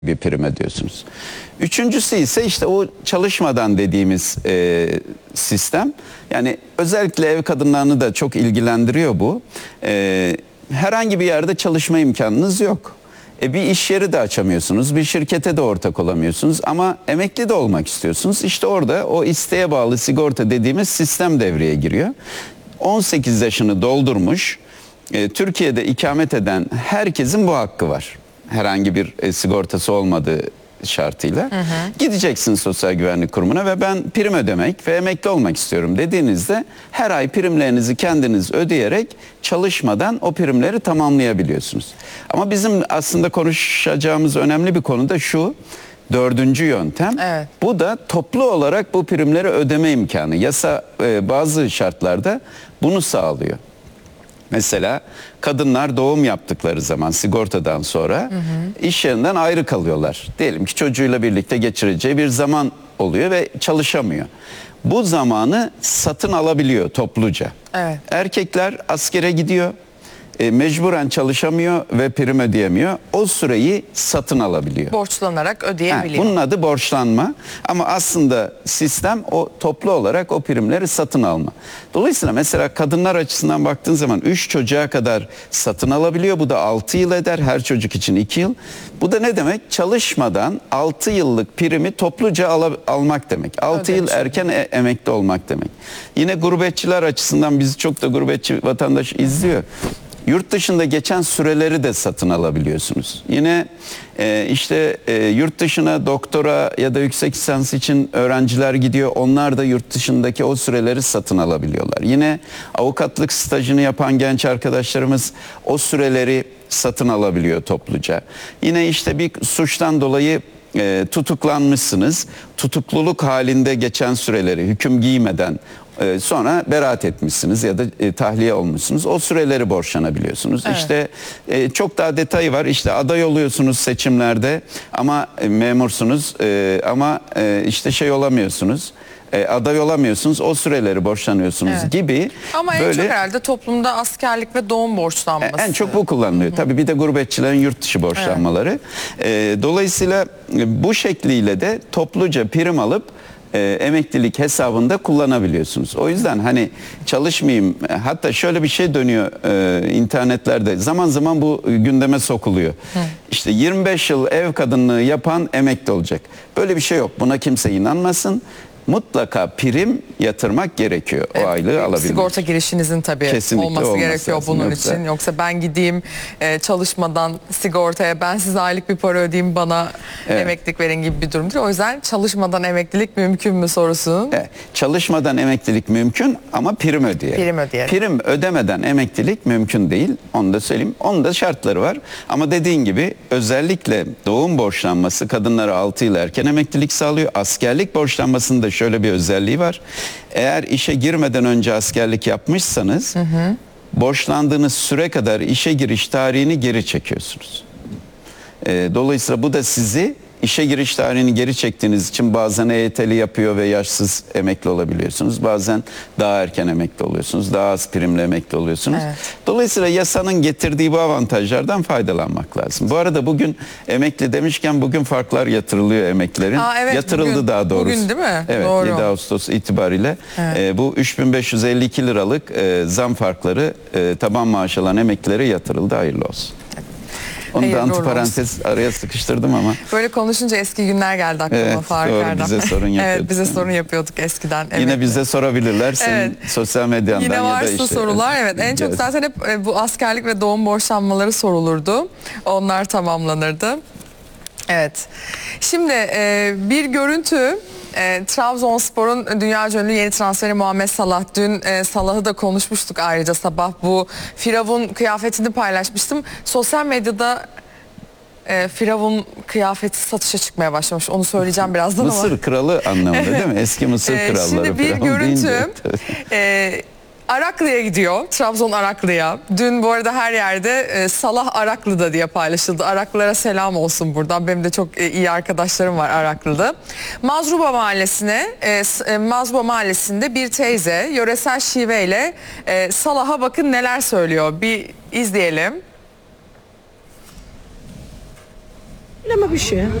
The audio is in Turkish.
bir prim ödüyorsunuz. Üçüncüsü ise işte o çalışmadan dediğimiz sistem. Yani özellikle ev kadınlarını da çok ilgilendiriyor bu. Herhangi bir yerde çalışma imkanınız yok. Bir iş yeri de açamıyorsunuz, bir şirkete de ortak olamıyorsunuz ama emekli de olmak istiyorsunuz. İşte orada o isteğe bağlı sigorta dediğimiz sistem devreye giriyor. 18 yaşını doldurmuş, Türkiye'de ikamet eden herkesin bu hakkı var. Herhangi bir sigortası olmadığı şartıyla. Gideceksin Sosyal Güvenlik Kurumu'na ve ben prim ödemek ve emekli olmak istiyorum dediğinizde her ay primlerinizi kendiniz ödeyerek çalışmadan o primleri tamamlayabiliyorsunuz. Ama bizim aslında konuşacağımız önemli bir konu da şu. Dördüncü yöntem. Evet. Bu da toplu olarak bu primleri ödeme imkanı. Yasa bazı şartlarda bunu sağlıyor. Mesela kadınlar doğum yaptıkları zaman sigortadan sonra iş yerinden ayrı kalıyorlar. Diyelim ki çocuğuyla birlikte geçireceği bir zaman oluyor ve çalışamıyor. Bu zamanı satın alabiliyor topluca. Evet. Erkekler askere gidiyor. Mecburen çalışamıyor ve prim ödeyemiyor. O süreyi satın alabiliyor. Borçlanarak ödeyebiliyor. Bunun adı borçlanma. Ama aslında sistem o toplu olarak o primleri satın alma. Dolayısıyla mesela kadınlar açısından baktığın zaman 3 çocuğa kadar satın alabiliyor. Bu da 6 yıl eder. Her çocuk için 2 yıl. Bu da ne demek? Çalışmadan 6 yıllık primi topluca almak demek. 6 yıl erken emekli olmak demek. Yine gurbetçiler açısından bizi çok da gurbetçi vatandaş izliyor. Yurt dışında geçen süreleri de satın alabiliyorsunuz. Yine yurt dışına doktora ya da yüksek lisans için öğrenciler gidiyor. Onlar da yurt dışındaki o süreleri satın alabiliyorlar. Yine avukatlık stajını yapan genç arkadaşlarımız o süreleri satın alabiliyor topluca. Yine işte bir suçtan dolayı tutuklanmışsınız. Tutukluluk halinde geçen süreleri hüküm giymeden sonra beraat etmişsiniz ya da tahliye olmuşsunuz. O süreleri borçlanabiliyorsunuz. Evet. İşte çok daha detayı var. İşte aday oluyorsunuz seçimlerde ama memursunuz ama işte olamıyorsunuz. Aday olamıyorsunuz, o süreleri borçlanıyorsunuz gibi. Ama en çok herhalde toplumda askerlik ve doğum borçlanması. En çok bu kullanılıyor. Tabii bir de gurbetçilerin yurt dışı borçlanmaları. Dolayısıyla bu şekliyle de topluca prim alıp emeklilik hesabında kullanabiliyorsunuz. O yüzden hani çalışmayayım, hatta şöyle bir şey dönüyor internetlerde, zaman zaman bu gündeme sokuluyor. İşte 25 yıl ev kadınlığı yapan emekli olacak. Böyle bir şey yok. Buna kimse inanmasın. Mutlaka prim yatırmak gerekiyor o aylığı alabilmek. Sigorta girişinizin tabii kesinlikle olması gerekiyor bunun için. Yoksa ben gideyim çalışmadan sigortaya, ben size aylık bir para ödeyeyim, bana emeklilik verin gibi bir durum değil. O yüzden çalışmadan emeklilik mümkün mü sorusunun? Çalışmadan emeklilik mümkün ama prim ödeyelim. Prim ödeyelim. Prim ödemeden emeklilik mümkün değil. Onu da söyleyeyim. Onun da şartları var. Ama dediğin gibi özellikle doğum borçlanması kadınlara 6 yıl erken emeklilik sağlıyor. Askerlik borçlanmasında şöyle bir özelliği var. Eğer işe girmeden önce askerlik yapmışsanız borçlandığınız süre kadar işe giriş tarihini geri çekiyorsunuz. Dolayısıyla bu da sizi işe giriş tarihini geri çektiğiniz için bazen EYT'li yapıyor ve yaşsız emekli olabiliyorsunuz. Bazen daha erken emekli oluyorsunuz. Daha az primle emekli oluyorsunuz. Evet. Dolayısıyla yasanın getirdiği bu avantajlardan faydalanmak lazım. Bu arada bugün emekli demişken bugün farklar yatırılıyor emeklilerin. Evet, yatırıldı bugün, daha doğrusu. Bugün değil mi? Evet, doğru. 7 Ağustos itibariyle bu 3552 liralık zam farkları taban maaş alan emeklilere yatırıldı. Hayırlı olsun. Onu da antiparantez araya sıkıştırdım ama. Böyle konuşunca eski günler geldi aklıma Faruk Erdem. Doğru, bize sorun yapıyorduk. Evet, bize sorun yapıyorduk eskiden. Yine bize sorabilirler senin sosyal medyandan Yine ya da varsa sorular. En çok zaten hep bu askerlik ve doğum borçlanmaları sorulurdu. Onlar tamamlanırdı. Evet. Şimdi bir görüntü. Trabzonspor'un dünyaca ünlü yeni transferi Muhammed Salah. Dün Salah'ı da konuşmuştuk ayrıca sabah. Bu Firavun kıyafetini paylaşmıştım. Sosyal medyada Firavun kıyafeti satışa çıkmaya başlamış. Onu söyleyeceğim birazdan ama. Mısır kralı anlamında değil mi? Eski Mısır kralları. Şimdi bir görüntü. Araklı'ya gidiyor. Trabzon Araklı'ya. Dün bu arada her yerde Salah Araklı'da diye paylaşıldı. Araklılara selam olsun buradan. Benim de çok iyi arkadaşlarım var Araklı'da. Mazruba Mahallesi'nde bir teyze yöresel şiveyle Salah'a bakın neler söylüyor. Bir izleyelim. Ama bir şey.